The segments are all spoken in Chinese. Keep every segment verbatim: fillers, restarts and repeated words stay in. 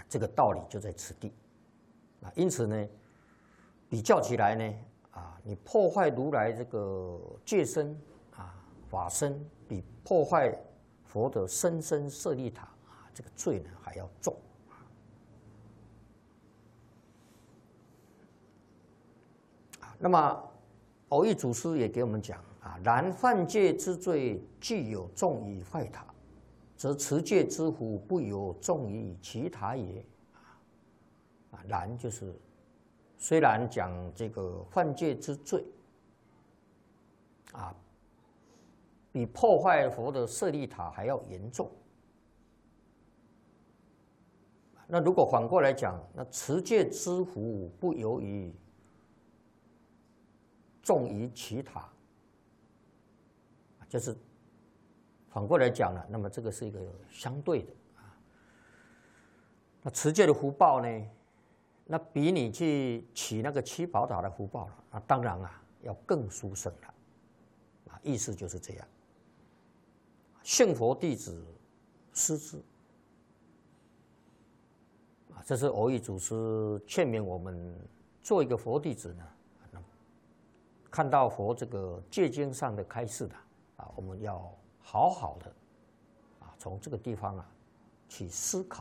这个道理就在此地啊。因此呢，比较起来呢，啊，你破坏如来这个戒身啊法身，比破坏佛的甚深舍利塔啊这个罪呢还要重。啊，那么偶益祖师也给我们讲啊，然犯戒之罪，既有重于坏塔，则持戒之福不有重于其他也。啊，然就是虽然讲这个犯戒之罪，啊，比破坏佛的舍利塔还要严重。那如果反过来讲，那持戒之福不由于重于其他，就是反过来讲了。那么这个是一个相对的啊。那持戒的福报呢，那比你去起那个七宝塔的福报了啊，当然啊要更殊胜了啊。意思就是这样。信佛弟子师之啊，这是偶益祖师劝勉我们做一个佛弟子呢。看到佛这个戒经上的开示的啊，我们要好好的啊，从这个地方啊去思考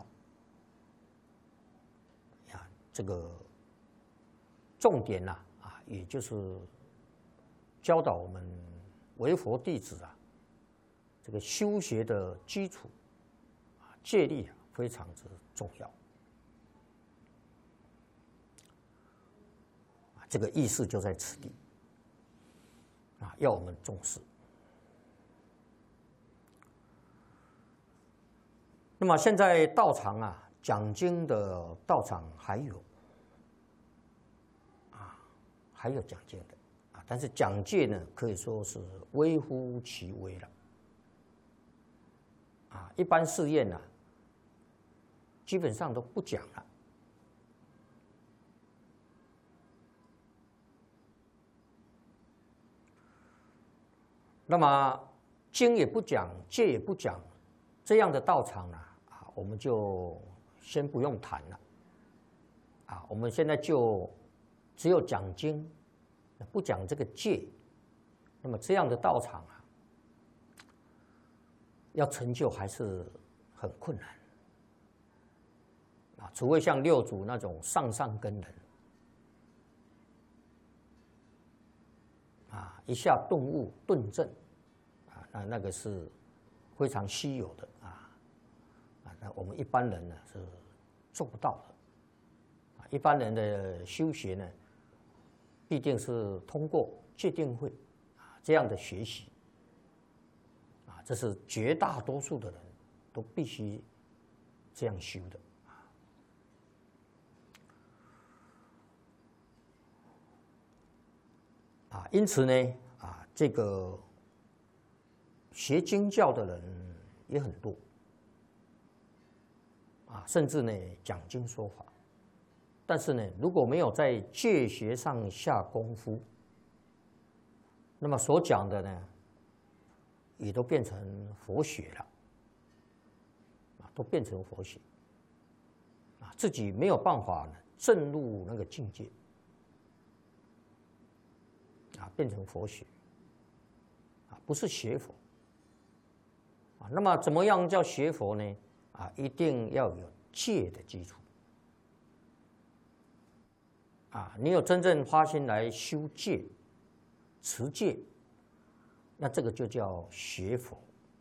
呀，这个重点呐 啊, 啊，也就是教导我们为佛弟子啊，这个修学的基础啊，戒律啊非常之重要啊，这个意思就在此地。啊，要我们重视。那么现在道场啊，讲经的道场还有啊，还有讲经的啊，但是讲戒呢，可以说是微乎其微了。啊，一般寺院呢，基本上都不讲了。那么经也不讲，戒也不讲，这样的道场呢，啊，我们就先不用谈了。啊，我们现在就只有讲经，不讲这个戒。那么这样的道场啊，要成就还是很困难。啊，除非像六祖那种上上根人，啊，一下顿悟顿证，啊，那那个是非常稀有的啊，啊，那我们一般人呢是做不到的，啊，一般人的修学呢，必定是通过戒定慧啊这样的学习，啊，这是绝大多数的人都必须这样修的。啊，因此呢，啊，这个学经教的人也很多，啊，甚至呢讲经说法，但是呢，如果没有在戒学上下功夫，那么所讲的呢，也都变成佛学了，啊，都变成佛学，啊，自己没有办法呢证入那个境界。啊，变成佛学，啊，不是学佛，啊，那么怎么样叫学佛呢？啊，一定要有戒的基础，啊，你有真正发心来修戒、持戒，那这个就叫学佛，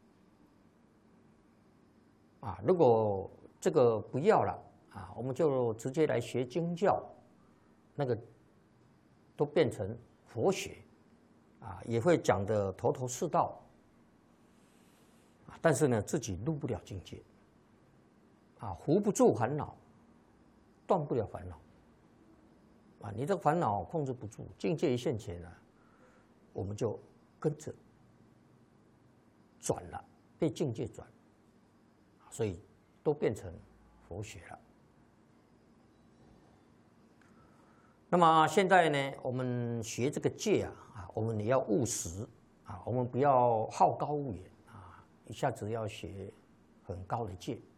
啊，如果这个不要了，啊，我们就直接来学经教，那个都变成佛学，啊，也会讲得头头是道，啊，但是呢，自己入不了境界，啊，扶不住烦恼，断不了烦恼，啊，你这个烦恼控制不住，境界一现前呢，我们就跟着转了，被境界转，所以都变成佛学了。那么现在呢，我们学这个戒啊，啊，我们也要务实啊，我们不要好高骛远啊，一下子要学很高的戒。